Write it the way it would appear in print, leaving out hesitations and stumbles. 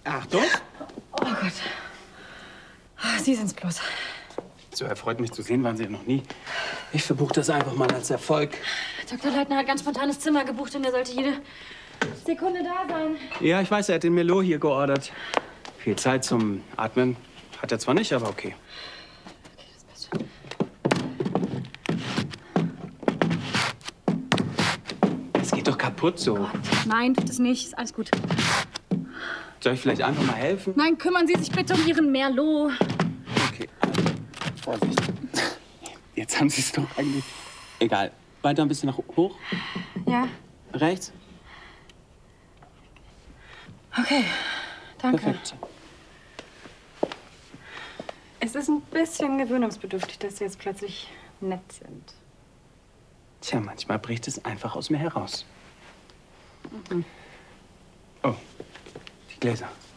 Achtung. Oh Gott. Sie sind's bloß. So erfreut mich zu sehen waren Sie ja noch nie. Ich verbuche das einfach mal als Erfolg. Dr. Leitner hat ganz spontanes Zimmer gebucht und er sollte jede Sekunde da sein. Ja, ich weiß, er hat den Melo hier geordert. Viel Zeit zum Atmen hat er zwar nicht, aber okay. Okay, das passt schon. Es geht doch kaputt so. Gott, nein, tut es nicht. Ist alles gut. Soll ich vielleicht einfach mal helfen? Nein, kümmern Sie sich bitte um Ihren Merlot. Okay, also, Vorsicht. Jetzt haben Sie es doch eigentlich... Egal. Weiter ein bisschen nach hoch. Ja. Rechts. Okay, danke. Perfekt. Es ist ein bisschen gewöhnungsbedürftig, dass Sie jetzt plötzlich nett sind. Tja, manchmal bricht es einfach aus mir heraus. Oh, die Gläser.